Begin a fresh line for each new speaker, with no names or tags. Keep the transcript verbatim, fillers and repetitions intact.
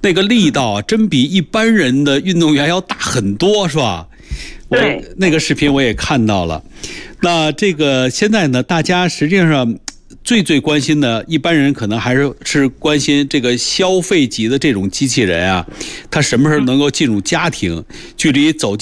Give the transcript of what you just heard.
那个力道啊，真比一般人的运动员要大很多，是吧？我那个视频我也看到了。那这个现在呢，大家实际上最最关心的，一般人可能还是是关心这个消费级的这种机器人啊，它什么时候能够进入家庭，距离走进